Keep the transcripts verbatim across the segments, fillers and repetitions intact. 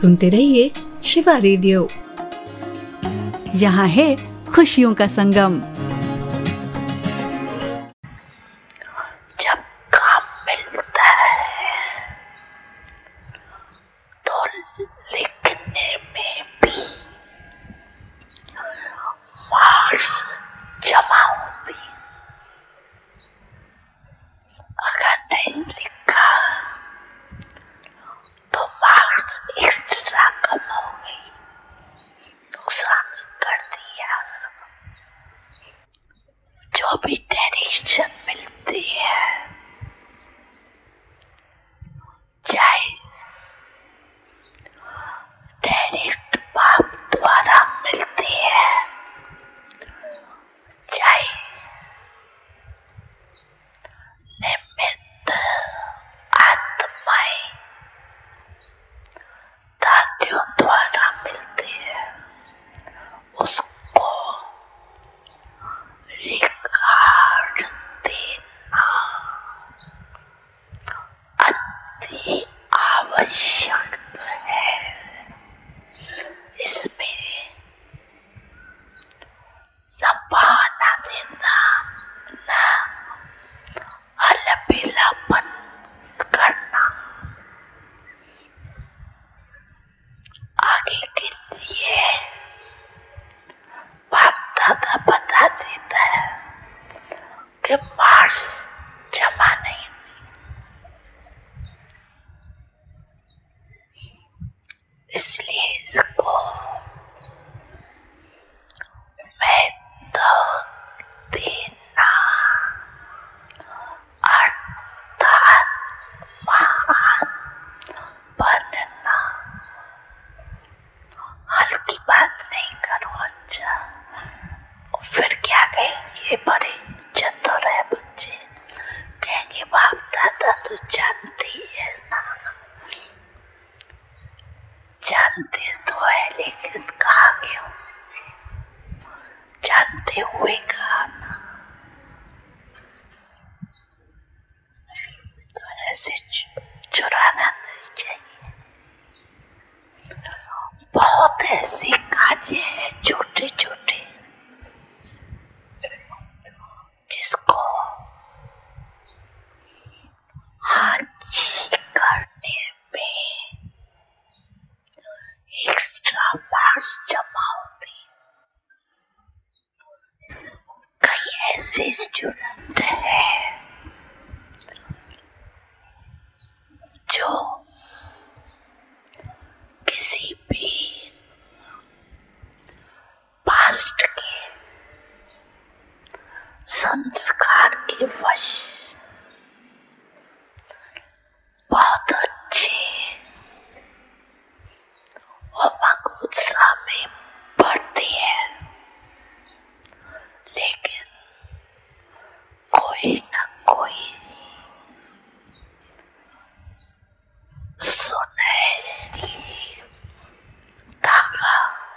सुनते रहिए शिवा रेडियो। यहाँ है खुशियों का संगम। जब काम मिलता है तो लिखने में भी मार्क्स जमा होती। अगर नहीं लिखा तो मार्क्स एक्स्ट्रा कम हो गई, नुकसान कर दिया। जो भी डायरेक्शन मिलती है, चाहे डायरेक्ट बाप द्वारा मिलती है, चाहे निमित्त आत्माएं दादियों द्वारा मिलती है, उसको रिकॉर्ड देना अति आवश्यक है। इसमें न बहाना देना, न अलबेलापन करना। आगे के लिए बाप दादा बता देता है कि मार्क्स जमा नहीं हुई, इसलिए इसको महत्व देना अर्थात महान बनना। हल्की बात नहीं करो। अच्छा, फिर क्या कहेंगे बड़े चतुर है बच्चे, कहेंगे बाप दादा तो जानती है ना। जानते तो है, लेकिन कहा क्यों? जानते हुए कहा ना। तो ऐसे चुराना नहीं चाहिए। बहुत ऐसे कार्य हैं छोटे छोटे जिसको हाजी करने में एक्स्ट्रा मार्क्स जमा होती। कई ऐसे स्टूडेंट हैं जो किसी भी पास्ट के संस्कार के वश बहुत अच्छे और मगुत्सा में पढ़ते हैं, लेकिन कोई न कोई सुनहरी धागा,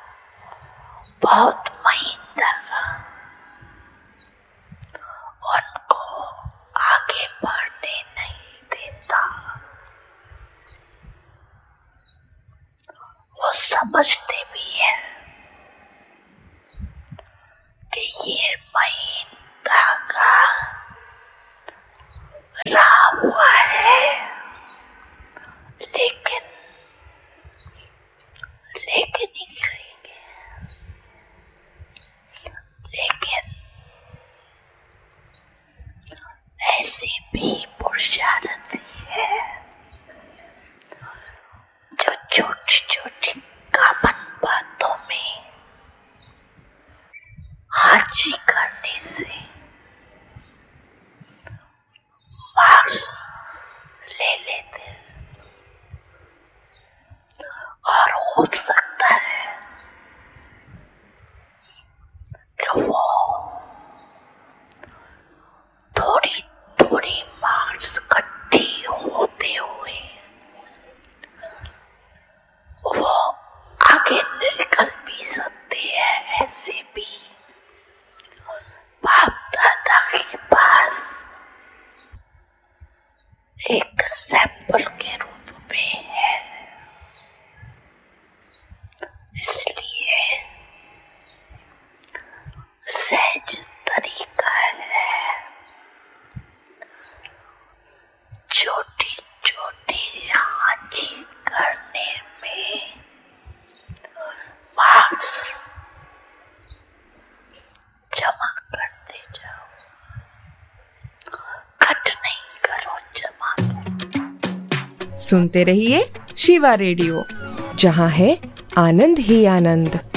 बहुत महीन धागा उनको आगे बढ़ने नहीं देता। वो समझते भी हैं कि ये महीन धागा रहा हुआ है, लेकिन लेकिन ही करेंगे। लेकिन ऐसी भी पुरुषार्थी है जो छोटी छोटी कामन बातों में हाजी करने से मार्क्स ले लेते, और हो सकता है कि वो थोड़ी थोड़ी मार्क्स इकट्ठी होते हुए वो आगे निकल भी सकते हैं। ऐसे भी बाप दादा के पास एक सैंपल के रूप में है। सुनते रहिए शिवा रेडियो, जहाँ है आनंद ही आनंद।